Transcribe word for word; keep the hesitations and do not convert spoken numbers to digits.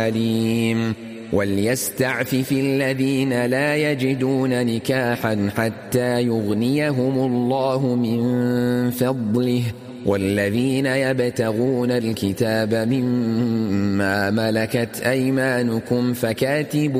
عليم. وليستعفف الذين لا يجدون نكاحا حتى يغنيهم الله من فضله، والذين يبتغون الكتاب مما ملكت أيمانكم فكاتبوا